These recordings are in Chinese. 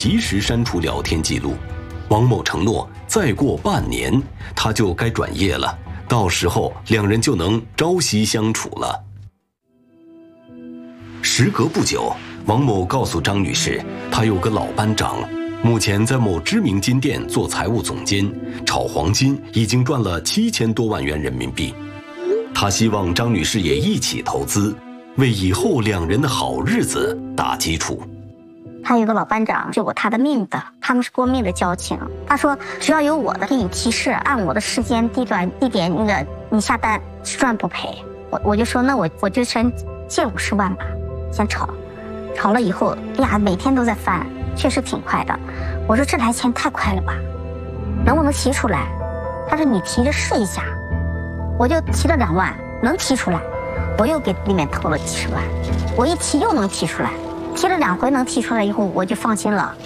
及时删除聊天记录。王某承诺，再过半年他就该转业了，到时候两人就能朝夕相处了。时隔不久，王某告诉张女士，他有个老班长，目前在某知名金店做财务总监，炒黄金已经赚了7000多万元人民币。他希望张女士也一起投资，为以后两人的好日子打基础。 他有个老班长救过他的命的，他们是过命的交情。他说只要有我的给你提示，按我的时间地点那个你下单是赚不赔。我就说那我就先借50万吧，先炒了以后，哎呀每天都在翻，确实挺快的。我说这来钱太快了吧，能不能提出来？他说你提着试一下。我就提了2万，能提出来，我又给里面投了几十万，我一提又能提出来，提了2回能提出来以后，我就放心了。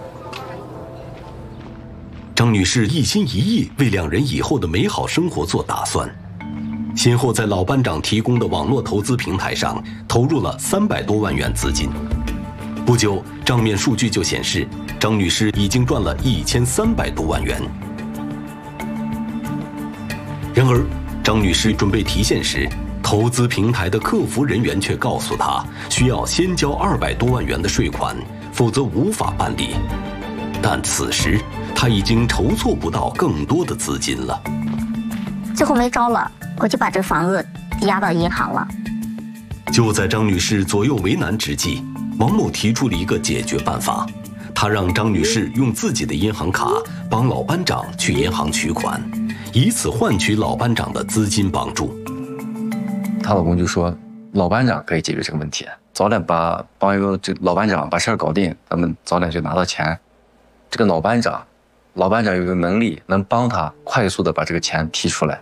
张女士一心一意为两人以后的美好生活做打算，先后在老班长提供的网络投资平台上投入了300多万元资金。不久，账面数据就显示，张女士已经赚了1300多万元。然而，张女士准备提现时，投资平台的客服人员却告诉她，需要先交200多万元的税款，否则无法办理。但此时，她已经筹措不到更多的资金了。 最后没招了，我就把这个房子抵押到银行了。 就在张女士左右为难之际，王某提出了一个解决办法，他让张女士用自己的银行卡帮老班长去银行取款，以此换取老班长的资金帮助。 她老公就说，老班长可以解决这个问题，早点帮一个这老班长把事儿搞定，咱们早点就拿到钱。这个老班长有个能力，能帮他快速的把这个钱提出来。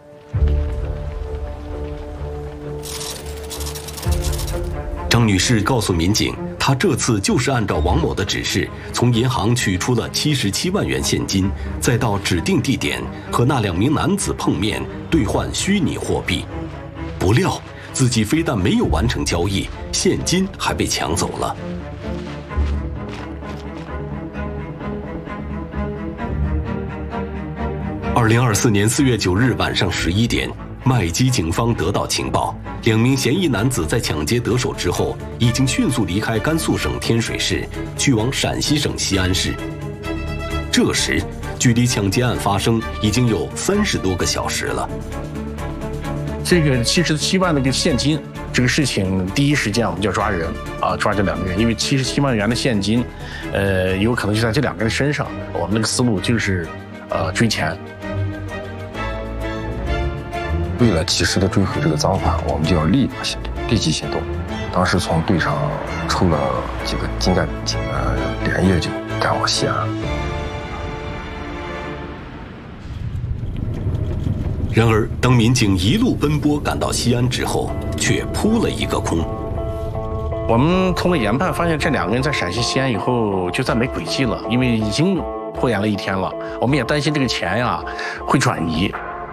张女士告诉民警，她这次就是按照王某的指示，从银行取出了77万元现金，再到指定地点和那2名男子碰面，兑换虚拟货币。不料自己非但没有完成交易，现金还被抢走了。2024年4月9日晚上11点，麦基警方得到情报，2名嫌疑男子在抢劫得手之后，已经迅速离开甘肃省天水市，去往陕西省西安市。这时，距离抢劫案发生已经有30多个小时了。 这个77万的这个现金，这个事情第一时间我们就要抓人啊，抓这2个人，因为77万元的现金，有可能就在这2个人身上。我们那个思路就是追钱。 为了及时的追回这个赃款，我们就要立即行动。当时从队上抽了几个精干民警，连夜就赶往西安。 然而，当民警一路奔波赶到西安之后，却扑了一个空。 我们通过研判发现，这2个人在陕西西安以后就再没轨迹了，因为已经拖延了1天了。我们也担心这个钱呀会转移。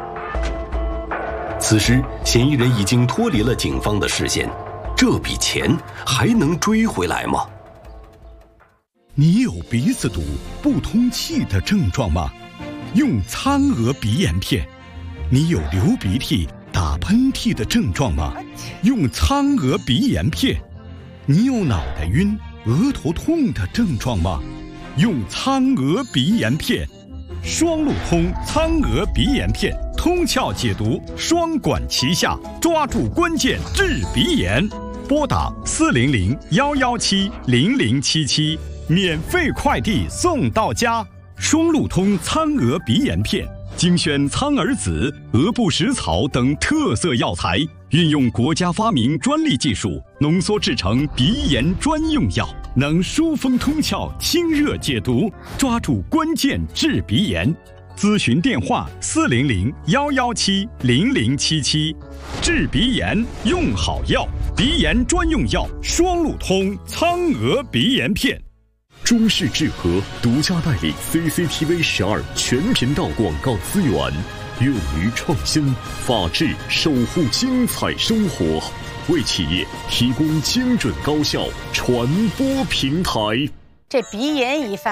此时，嫌疑人已经脱离了警方的视线，这笔钱还能追回来吗？ 你有鼻子堵、不通气的症状吗？用苍娥鼻炎片。你有流鼻涕、打喷嚏的症状吗？用苍娥鼻炎片。你有脑袋晕、额头痛的症状吗？用苍娥鼻炎片。双路通苍娥鼻炎片，通窍解毒，双管齐下，抓住关键治鼻炎。拨打400-117-0077，免费快递送到家。双路通苍娥鼻炎片，精选苍耳子、鹅不食草等特色药材，运用国家发明专利技术，浓缩制成鼻炎专用药，能疏风通窍、清热解毒，抓住关键治鼻炎。咨询电话400-117-0077。治鼻炎用好药，鼻炎专用药双路通苍娥鼻炎片。 中视智和独家代理 CCTV12全频道广告资源，勇于创新，法治守护精彩生活，为企业提供精准高效传播平台。 这鼻炎一犯。